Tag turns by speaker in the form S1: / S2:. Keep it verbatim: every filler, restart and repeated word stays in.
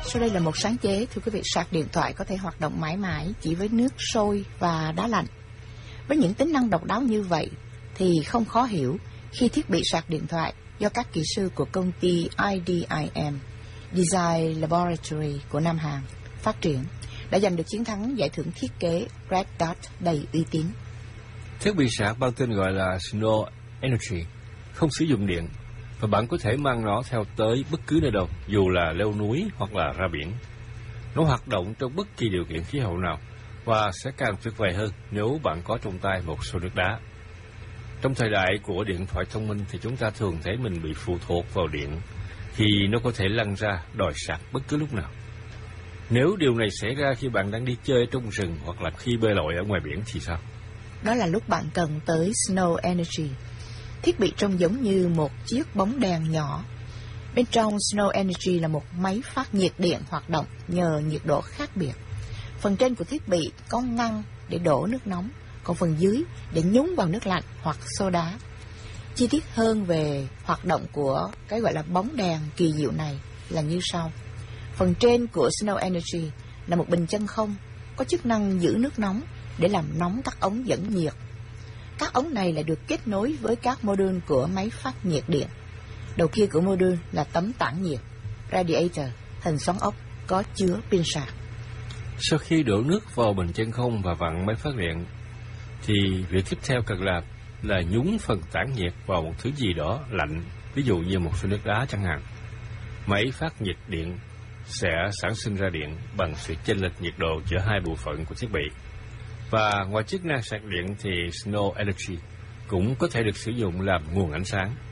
S1: Sau đây là một sáng chế, thưa quý vị, sạc điện thoại có thể hoạt động mãi mãi chỉ với nước sôi và đá lạnh. Với những tính năng độc đáo như vậy thì không khó hiểu khi thiết bị sạc điện thoại do các kỹ sư của công ty i đê i em Design Laboratory của Nam Hàn phát triển đã giành được chiến thắng giải thưởng thiết kế Red Dot đầy uy tín.
S2: Thiết bị sạc mang tên gọi là Snow Energy, không sử dụng điện, và bạn có thể mang nó theo tới bất cứ nơi đâu, dù là leo núi hoặc là ra biển. Nó hoạt động trong bất kỳ điều kiện khí hậu nào, và sẽ càng tuyệt vời hơn nếu bạn có trong tay một xô nước đá. Trong thời đại của điện thoại thông minh thì chúng ta thường thấy mình bị phụ thuộc vào điện, thì nó có thể lăn ra đòi sạc bất cứ lúc nào. Nếu điều này xảy ra khi bạn đang đi chơi trong rừng hoặc là khi bơi lội ở ngoài biển thì sao?
S1: Đó là lúc bạn cần tới Snow Energy. Thiết bị trông giống như một chiếc bóng đèn nhỏ. Bên trong Snow Energy là một máy phát nhiệt điện hoạt động nhờ nhiệt độ khác biệt. Phần trên của thiết bị có ngăn để đổ nước nóng, còn phần dưới để nhúng vào nước lạnh hoặc soda. Chi tiết hơn về hoạt động của cái gọi là bóng đèn kỳ diệu này là như sau. Phần trên của Snow Energy là một bình chân không có chức năng giữ nước nóng để làm nóng các ống dẫn nhiệt. Các ống này lại được kết nối với các module của máy phát nhiệt điện. Đầu kia của module là tấm tản nhiệt radiator hình xoắn ốc có chứa pin sạc.
S2: Sau khi đổ nước vào bình chân không và vặn máy phát điện, thì việc tiếp theo cần làm là nhúng phần tản nhiệt vào một thứ gì đó lạnh, ví dụ như một xô nước đá chẳng hạn. Máy phát nhiệt điện sẽ sản sinh ra điện bằng sự chênh lệch nhiệt độ giữa hai bộ phận của thiết bị. Và ngoài chức năng sạc điện thì Snow Energy cũng có thể được sử dụng làm nguồn ánh sáng.